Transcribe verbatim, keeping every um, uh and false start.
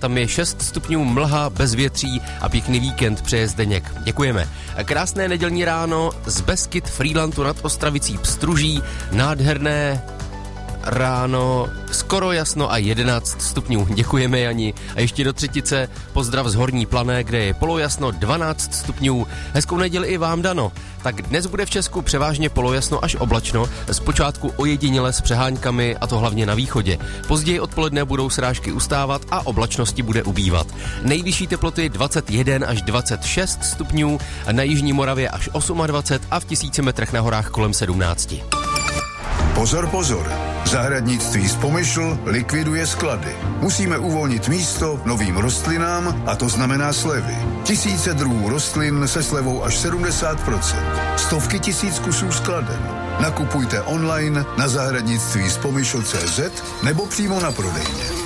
tam je šest stupňů, mlha, bezvětří a pěkný víkend přeje Zdeněk. Děkujeme. Krásné nedělní ráno z Beskyd Frýdlantu nad Ostravicí Pstruží, nádherné ráno, skoro jasno a jedenáct stupňů. Děkujeme, Jani. A ještě do Třetice pozdrav z Horní Plané, kde je polojasno dvanáct stupňů. Hezkou neděli i vám, Dano. Tak dnes bude v Česku převážně polojasno až oblačno, zpočátku ojediněle s přeháňkami, a to hlavně na východě. Později odpoledne budou srážky ustávat a oblačnosti bude ubývat. Nejvyšší teploty dvacet jedna až dvacet šest stupňů, na jižní Moravě až dvacet osm a v tisíci metrech na horách kolem sedmnáct. Pozor, pozor. Zahradnictví z Pomyšl likviduje sklady. Musíme uvolnit místo novým rostlinám a to znamená slevy. Tisíce druhů rostlin se slevou až sedmdesát procent. Stovky tisíc kusů skladen. Nakupujte online na zahradnictví z pomyšl tečka cé zet nebo přímo na prodejně.